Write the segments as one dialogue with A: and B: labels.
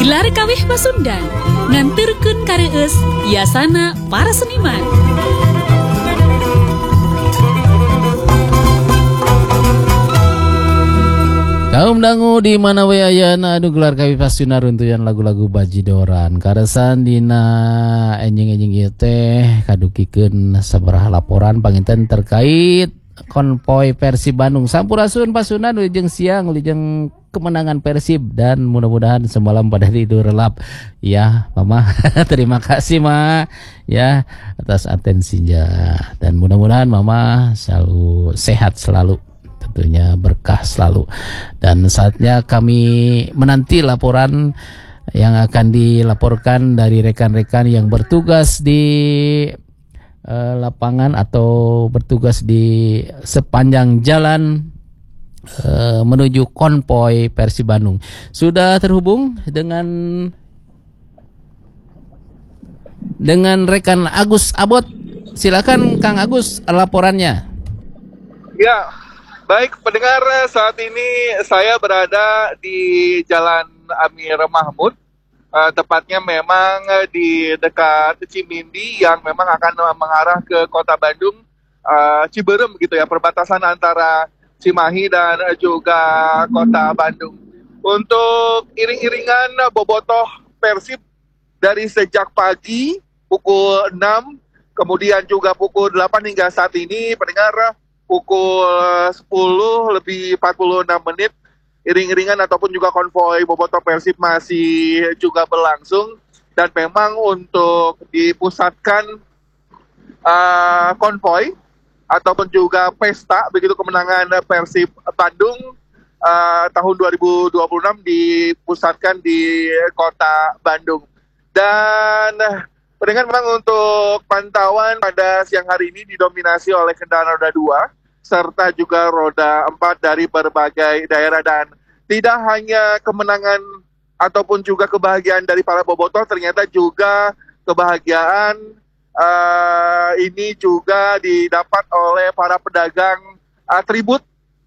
A: Gelar kawih Pasundan nganterkeun kareueus biasana para seniman.
B: Kaum dangu di mana we ayana anu gelar kawih Pasundan runtuyan lagu-lagu bajidoran karesan dina enjing-enjing ieu teh kadukikeun sabaraha laporan panginten terkait konvoy Persib Bandung sampurasun Pasundan ujung siang ujung kemenangan Persib dan mudah-mudahan semalam pada tidur relap ya Mama. Terima kasih Ma ya atas atensinya dan mudah-mudahan Mama selalu sehat selalu, tentunya berkah selalu. Dan saatnya kami menanti laporan yang akan dilaporkan dari rekan-rekan yang bertugas di lapangan atau bertugas di sepanjang jalan menuju konvoy Persib Bandung. Sudah terhubung dengan rekan Agus Abot. Silakan Kang Agus laporannya.
C: Ya, baik pendengar, saat ini saya berada di Jalan Amir Mahmud, tepatnya memang di dekat Cimindi yang memang akan mengarah ke Kota Bandung, Ciberem gitu ya, perbatasan antara Cimahi dan juga Kota Bandung. Untuk iring-iringan bobotoh Persib dari sejak pagi pukul 6, kemudian juga pukul 8 hingga saat ini pendengar pukul 10 lebih 46 menit, iring-iringan ataupun juga konvoy bobotoh Persib masih juga berlangsung. Dan memang untuk dipusatkan konvoy ataupun juga pesta begitu kemenangan Persib Bandung tahun 2026 dipusatkan di Kota Bandung. Dan pendengar memang untuk pantauan pada siang hari ini didominasi oleh kendaraan roda 2 serta juga roda 4 dari berbagai daerah. Dan tidak hanya kemenangan ataupun juga kebahagiaan dari para bobotoh, ternyata juga kebahagiaan ini juga didapat oleh para pedagang atribut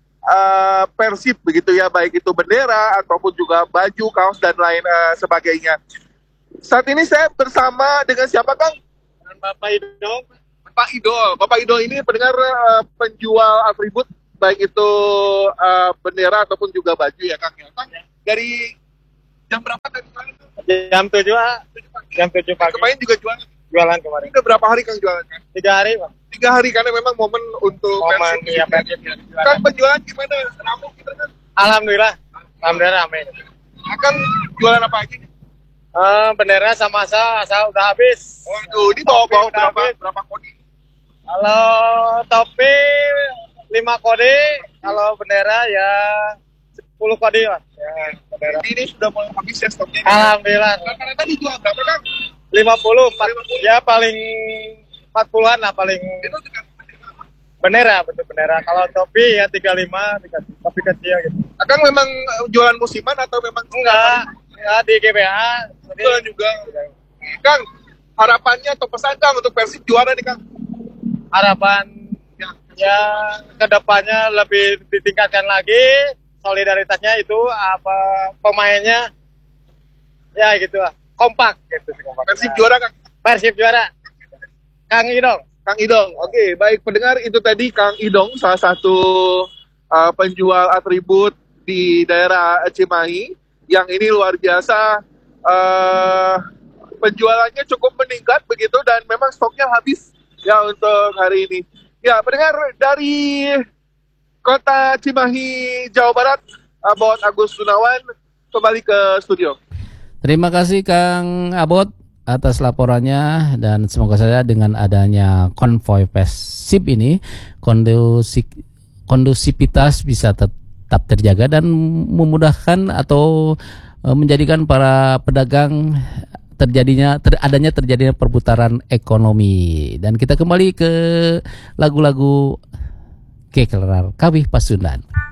C: Persib begitu ya, baik itu bendera ataupun juga baju, kaos dan lain sebagainya. Saat ini saya bersama dengan siapa Kang? Dengan Bapak Idol. Bapak Idol ini pendengar penjual atribut baik itu bendera ataupun juga baju ya Kang. Dari jam berapa tadi?
D: Jam 7 pagi.
C: Kemarin juga jualan kemarin. Udah berapa hari Kang jualan?
D: 3 hari Bang.
C: 3 hari karena memang momen untuk
D: Persib ya.
C: Kan penjualan gimana? Ramai kita kan?
D: Alhamdulillah ramai.
C: Akan jualan apa aja?
D: Bendera sama asal udah habis.
C: Waduh, ini bawa berapa kode?
D: Kalau topi 5 kode, kalau bendera ya 10 kode Mas. Ya, bendera.
C: Ini sudah mulai habis ya stoknya.
D: Alhamdulillah.
C: Rata-rata dijual berapa Kang?
D: 50, ya paling 40-an lah paling.
C: Itu juga
D: bendera, betul bendera. Kalau topi ya 35, topi kecil gitu.
C: Akang memang jualan musiman atau memang
D: enggak? Ya di GBA.
C: Jualan juga. Kang, harapannya atau pesan Kang untuk Persib juara nih Kang?
D: Harapan ya kedepannya lebih ditingkatkan lagi solidaritasnya itu apa pemainnya ya gitu lah. Kompak gitu sih kompak.
C: Persib juara Kang.
D: Persib juara. Kang Idong.
C: Oke, baik pendengar, itu tadi Kang Idong, salah satu penjual atribut di daerah Cimahi yang ini luar biasa, penjualannya cukup meningkat begitu dan memang stoknya habis ya untuk hari ini. Ya, pendengar dari Kota Cimahi, Jawa Barat, Abot Agus Gunawan kembali ke studio.
B: Terima kasih Kang Abot atas laporannya dan semoga saja dengan adanya konvoy Persib ini kondusivitas bisa tetap terjaga dan memudahkan atau menjadikan para pedagang terjadinya perputaran ekonomi. Dan kita kembali ke lagu-lagu Kekelarar Kawih Pasundan.